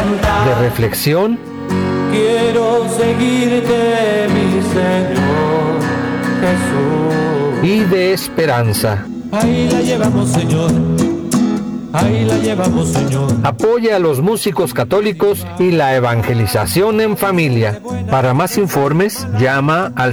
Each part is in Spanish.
de reflexión. Quiero seguirte, mi Señor Jesús. Y de esperanza. Ahí la llevamos, Señor. Ahí la llevamos, Señor. Apoya a los músicos católicos y la evangelización en familia. Para más informes, llama al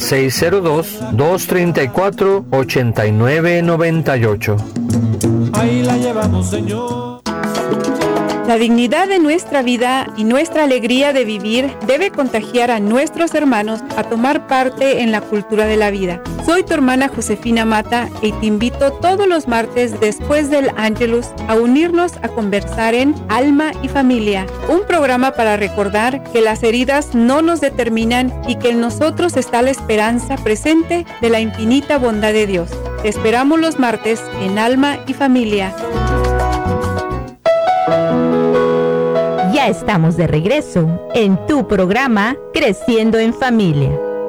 602-234-8998. Ahí la llevamos, Señor. La dignidad de nuestra vida y nuestra alegría de vivir debe contagiar a nuestros hermanos a tomar parte en la cultura de la vida. Soy tu hermana Josefina Mata y te invito todos los martes después del Ángelus a unirnos a conversar en Alma y Familia, un programa para recordar que las heridas no nos determinan y que en nosotros está la esperanza presente de la infinita bondad de Dios. Te esperamos los martes en Alma y Familia. Ya estamos de regreso en tu programa Creciendo en Familia.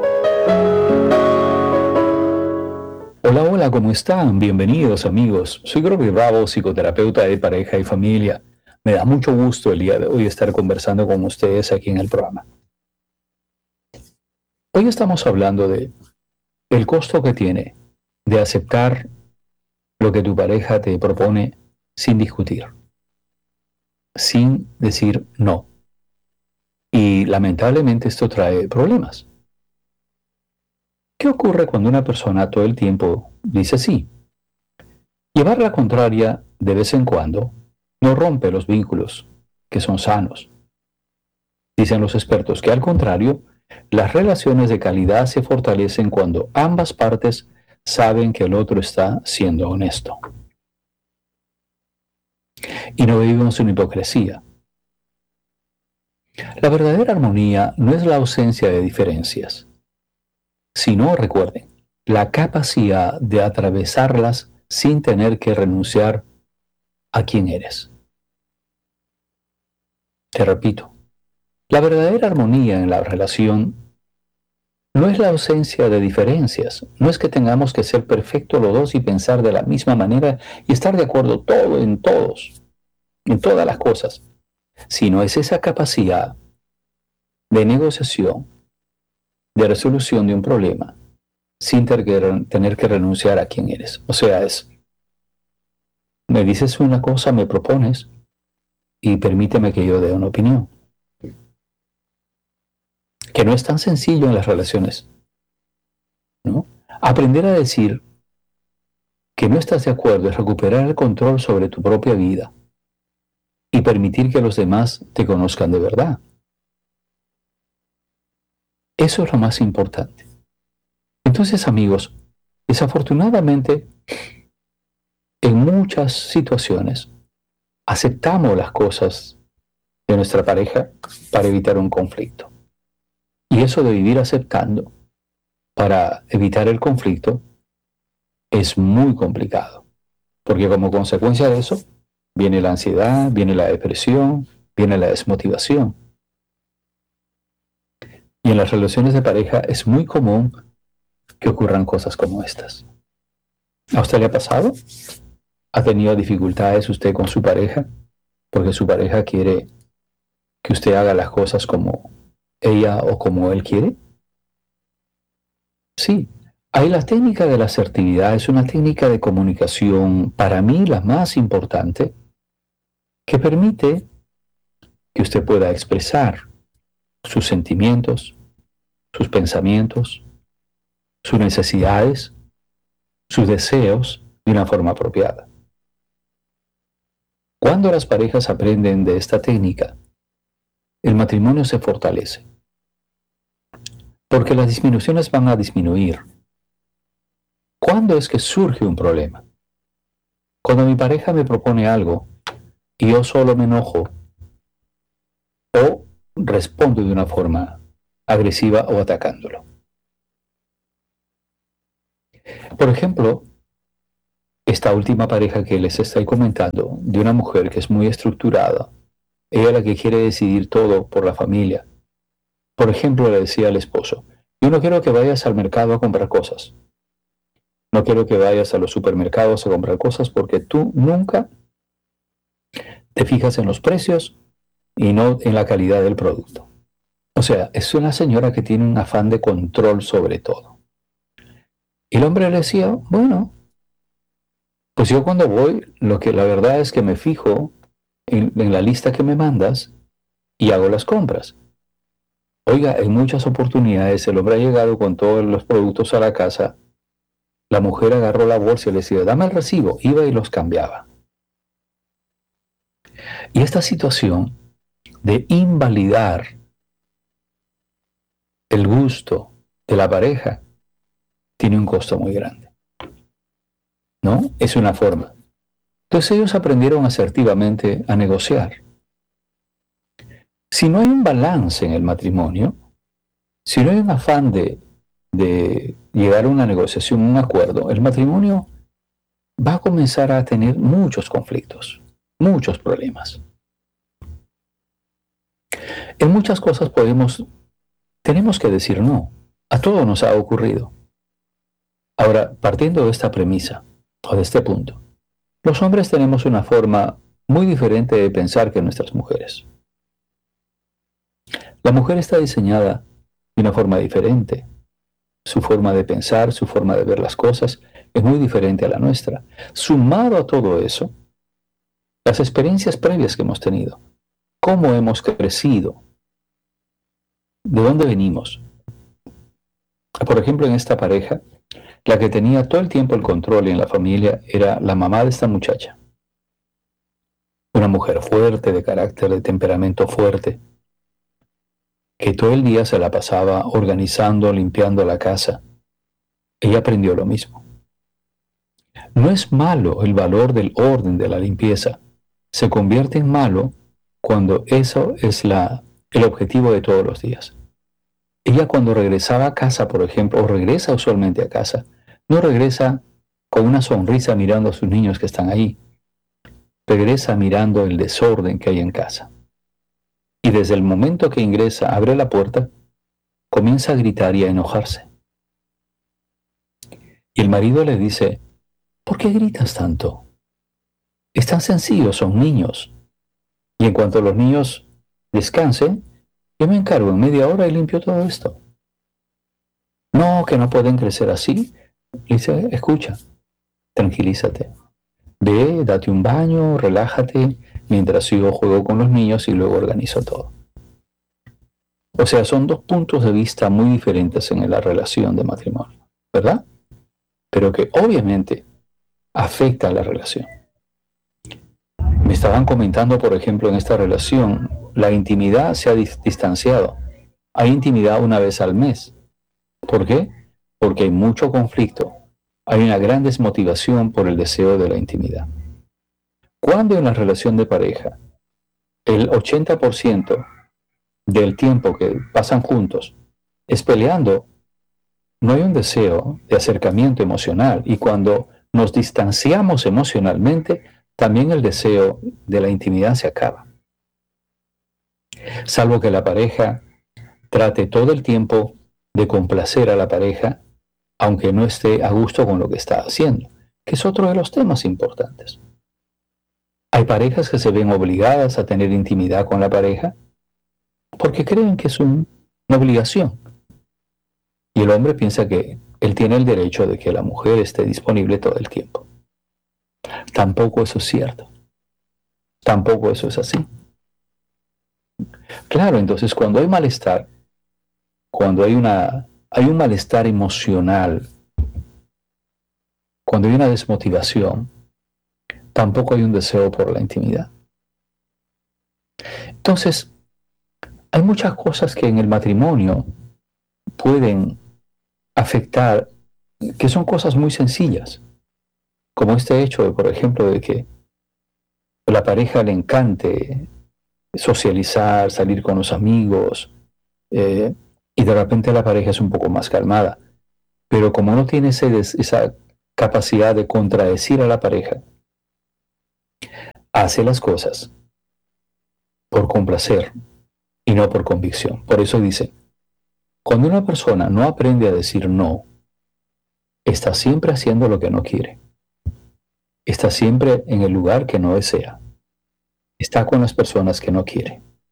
Hola, hola, ¿cómo están? Bienvenidos, amigos. Soy Groby Bravo, psicoterapeuta de pareja y familia. Me da mucho gusto el día de hoy estar conversando con ustedes aquí en el programa. Hoy estamos hablando de el costo que tiene de aceptar lo que tu pareja te propone sin discutir, sin decir no. Y lamentablemente esto trae problemas. ¿Qué ocurre cuando una persona todo el tiempo dice sí? Llevar la contraria de vez en cuando no rompe los vínculos que son sanos. Dicen los expertos que al contrario, las relaciones de calidad se fortalecen cuando ambas partes saben que el otro está siendo honesto. Y no vivimos en hipocresía. La verdadera armonía no es la ausencia de diferencias, sino, recuerden, la capacidad de atravesarlas sin tener que renunciar a quien eres. Te repito, la verdadera armonía en la relación no es la ausencia de diferencias, no es que tengamos que ser perfectos los dos y pensar de la misma manera y estar de acuerdo todo en todos, en todas las cosas, sino es esa capacidad de negociación, de resolución de un problema, sin tener que renunciar a quien eres. O sea, es, me dices una cosa, me propones, y permíteme que yo dé una opinión. Que no es tan sencillo en las relaciones, ¿no? Aprender a decir que no estás de acuerdo es recuperar el control sobre tu propia vida y permitir que los demás te conozcan de verdad. Eso es lo más importante. Entonces, amigos, desafortunadamente, en muchas situaciones, aceptamos las cosas de nuestra pareja para evitar un conflicto. Y eso de vivir aceptando para evitar el conflicto es muy complicado. Porque como consecuencia de eso, viene la ansiedad, viene la depresión, viene la desmotivación. Y en las relaciones de pareja es muy común que ocurran cosas como estas. ¿A usted le ha pasado? ¿Ha tenido dificultades usted con su pareja? Porque su pareja quiere que usted haga las cosas como ella o como él quiere. Sí, ahí la técnica de la asertividad es una técnica de comunicación, para mí la más importante, que permite que usted pueda expresar sus sentimientos, sus pensamientos, sus necesidades, sus deseos de una forma apropiada. Cuando las parejas aprenden de esta técnica, el matrimonio se fortalece, porque las disminuciones van a disminuir. ¿Cuándo es que surge un problema? Cuando mi pareja me propone algo y yo solo me enojo o respondo de una forma agresiva o atacándolo. Por ejemplo, esta última pareja que les estoy comentando, de una mujer que es muy estructurada, ella es la que quiere decidir todo por la familia. Por ejemplo, le decía al esposo, yo no quiero que vayas al mercado a comprar cosas. No quiero que vayas a los supermercados a comprar cosas porque tú nunca te fijas en los precios y no en la calidad del producto. O sea, es una señora que tiene un afán de control sobre todo. Y el hombre le decía, bueno, pues yo cuando voy, la verdad es que me fijo en la lista que me mandas y hago las compras. Oiga, en muchas oportunidades el hombre ha llegado con todos los productos a la casa, la mujer agarró la bolsa y le decía, dame el recibo, iba y los cambiaba. Y esta situación de invalidar el gusto de la pareja tiene un costo muy grande, ¿no? Es una forma. Entonces ellos aprendieron asertivamente a negociar. Si no hay un balance en el matrimonio, si no hay un afán de llegar a una negociación, un acuerdo, el matrimonio va a comenzar a tener muchos conflictos, muchos problemas. En muchas cosas tenemos que decir no. A todo nos ha ocurrido. Ahora, partiendo de esta premisa, o de este punto, los hombres tenemos una forma muy diferente de pensar que nuestras mujeres. La mujer está diseñada de una forma diferente. Su forma de pensar, su forma de ver las cosas es muy diferente a la nuestra. Sumado a todo eso, las experiencias previas que hemos tenido, cómo hemos crecido, de dónde venimos. Por ejemplo, en esta pareja, la que tenía todo el tiempo el control en la familia era la mamá de esta muchacha. Una mujer fuerte, de carácter, de temperamento fuerte, que todo el día se la pasaba organizando, limpiando la casa. Ella aprendió lo mismo. No es malo el valor del orden, de la limpieza. Se convierte en malo cuando eso es el objetivo de todos los días. Ella cuando regresaba a casa, por ejemplo, o regresa usualmente a casa, no regresa con una sonrisa mirando a sus niños que están ahí. Regresa mirando el desorden que hay en casa. Y desde el momento que ingresa, abre la puerta, comienza a gritar y a enojarse. Y el marido le dice, ¿por qué gritas tanto? Es tan sencillo, son niños. Y en cuanto los niños descansen, yo me encargo en media hora y limpio todo esto. No, que no pueden crecer así. Le dice, escucha, tranquilízate. Ve, date un baño, relájate, mientras yo juego con los niños y luego organizo todo. O sea, son dos puntos de vista muy diferentes en la relación de matrimonio, ¿verdad? Pero que obviamente afecta a la relación. Me estaban comentando, por ejemplo, en esta relación, la intimidad se ha distanciado. Hay intimidad una vez al mes. ¿Por qué? Porque hay mucho conflicto. Hay una gran desmotivación por el deseo de la intimidad. Cuando en la relación de pareja, el 80% del tiempo que pasan juntos es peleando, no hay un deseo de acercamiento emocional. Y cuando nos distanciamos emocionalmente, también el deseo de la intimidad se acaba. Salvo que la pareja trate todo el tiempo de complacer a la pareja, aunque no esté a gusto con lo que está haciendo, que es otro de los temas importantes. Hay parejas que se ven obligadas a tener intimidad con la pareja porque creen que es una obligación. Y el hombre piensa que él tiene el derecho de que la mujer esté disponible todo el tiempo. Tampoco eso es cierto. Tampoco eso es así. Claro, entonces cuando hay malestar, cuando hay un malestar emocional, cuando hay una desmotivación, tampoco hay un deseo por la intimidad. Entonces, hay muchas cosas que en el matrimonio pueden afectar, que son cosas muy sencillas, como este hecho, por ejemplo, de que a la pareja le encante socializar, salir con los amigos, y de repente la pareja es un poco más calmada. Pero como no tiene esa capacidad de contradecir a la pareja, hace las cosas por complacer y no por convicción. Por eso dice, cuando una persona no aprende a decir no, está siempre haciendo lo que no quiere. Está siempre en el lugar que no desea. Está con las personas que no quiere.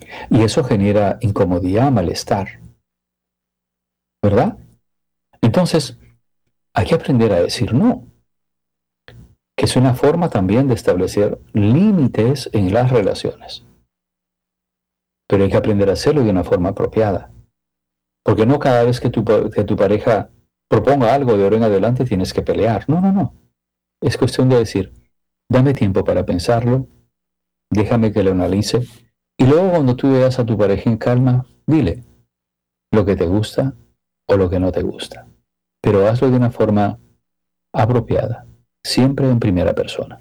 Y eso genera incomodidad, malestar, ¿verdad? Entonces, hay que aprender a decir no, que es una forma también de establecer límites en las relaciones. Pero hay que aprender a hacerlo de una forma apropiada. Porque no cada vez que tu pareja proponga algo de ahora en adelante tienes que pelear. No, no, no. Es cuestión de decir, dame tiempo para pensarlo, déjame que lo analice, y luego cuando tú veas a tu pareja en calma, dile lo que te gusta o lo que no te gusta. Pero hazlo de una forma apropiada, siempre en primera persona.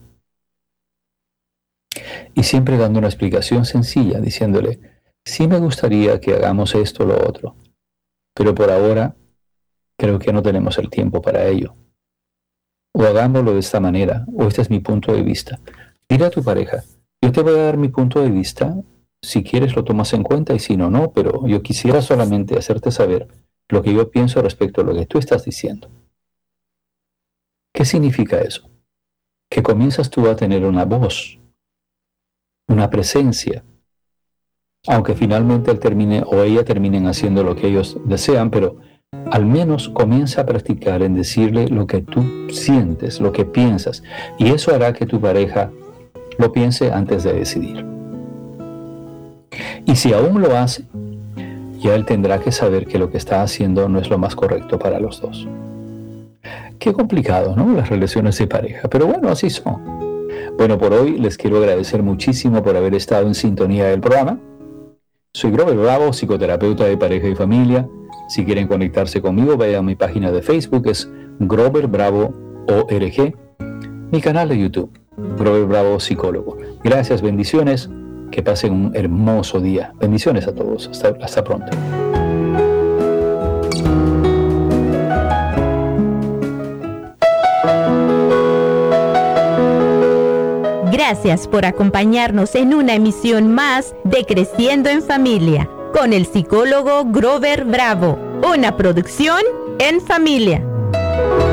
Y siempre dando una explicación sencilla, diciéndole, sí me gustaría que hagamos esto o lo otro, pero por ahora creo que no tenemos el tiempo para ello. O hagámoslo de esta manera, o este es mi punto de vista. Dile a tu pareja, yo te voy a dar mi punto de vista, si quieres lo tomas en cuenta y si no, no, pero yo quisiera solamente hacerte saber lo que yo pienso respecto a lo que tú estás diciendo. ¿Qué significa eso? Que comienzas tú a tener una voz, una presencia, aunque finalmente él termine o ella terminen haciendo lo que ellos desean, pero al menos comienza a practicar en decirle lo que tú sientes, lo que piensas, y eso hará que tu pareja lo piense antes de decidir. Y si aún lo hace, ya él tendrá que saber que lo que está haciendo no es lo más correcto para los dos. Qué complicado, ¿no? Las relaciones de pareja, pero bueno, así son. Bueno, por hoy les quiero agradecer muchísimo por haber estado en sintonía del programa. Soy Grover Bravo, psicoterapeuta de pareja y familia. Si quieren conectarse conmigo, vayan a mi página de Facebook, es Grover Bravo ORG, mi canal de YouTube, Grover Bravo Psicólogo. Gracias, bendiciones, que pasen un hermoso día. Bendiciones a todos, hasta pronto. Gracias por acompañarnos en una emisión más de Creciendo en Familia con el psicólogo Grover Bravo, una producción en familia.